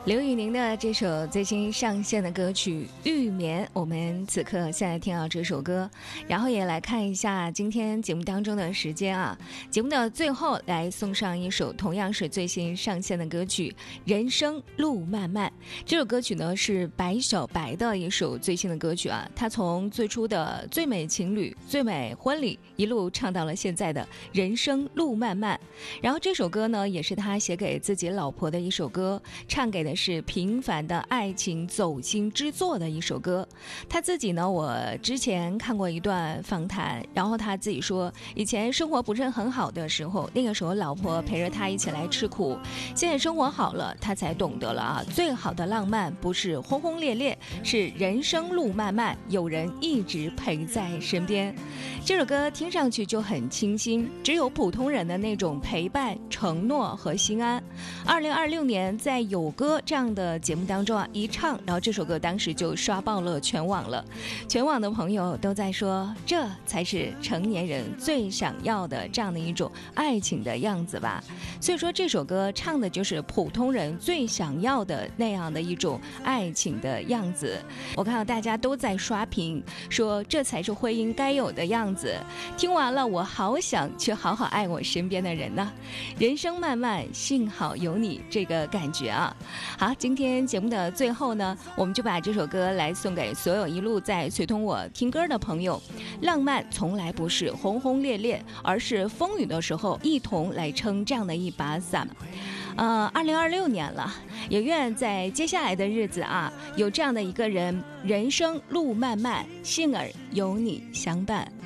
刘宇宁的这首最新上线的歌曲《玉眠》，我们此刻现在听到这首歌，然后也来看一下今天节目当中的时间啊。节目的最后来送上一首同样是最新上线的歌曲《人生路漫漫》。这首歌曲呢是白小白的一首最新的歌曲啊，他从最初的最美情侣、最美婚礼一路唱到了现在的人生路漫漫。然后这首歌呢也是他写给自己老婆的一首歌，唱给的是平凡的爱情走心之作的一首歌。他自己呢，我之前看过一段访谈，然后他自己说，以前生活不是很好的时候，那个时候老婆陪着他一起来吃苦，现在生活好了，他才懂得了啊，最好的浪漫不是轰轰烈烈，是人生路漫漫，有人一直陪在身边。这首歌听上去就很清新，只有普通人的那种陪伴、承诺和心安。2026年在有歌这样的节目当中啊，一唱，然后这首歌当时就刷爆了全网了，全网的朋友都在说，这才是成年人最想要的这样的一种爱情的样子吧。所以说这首歌唱的就是普通人最想要的那样的一种爱情的样子。我看到大家都在刷屏说这才是婚姻该有的样子，听完了我好想去好好爱我身边的人呢。人生漫漫，幸好有你，这个感觉啊。好，今天节目的最后呢，我们就把这首歌来送给所有一路在随同我听歌的朋友。浪漫从来不是轰轰烈烈，而是风雨的时候一同来撑这样的一把伞。2026年了，也愿在接下来的日子啊，有这样的一个人，人生路漫漫，幸而有你相伴。